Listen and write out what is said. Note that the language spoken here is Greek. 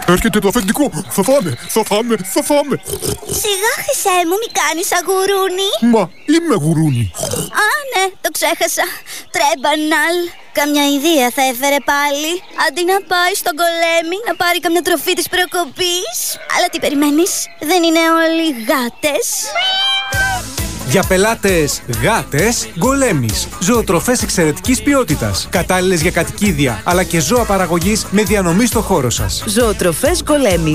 Έρχεται το αφεντικό. Θα φάμε. Σιγά, Χρυσέ μου, μη κάνεις αγουρούνι. Μα είμαι γουρούνι. Α, ναι, το ξέχασα. Τρέμπαναλ. Καμιά ιδέα θα έφερε πάλι. Αντί να πάει στον Γκολέμι να πάρει καμιά τροφή της προκοπής. Αλλά τι περιμένεις, δεν είναι όλοι γάτες? Για πελάτες γάτες, Γκολέμις. Ζωοτροφές εξαιρετικής ποιότητας. Κατάλληλες για κατοικίδια, αλλά και ζώα παραγωγής με διανομή στο χώρο σας. Ζωοτροφές Γκολέμις.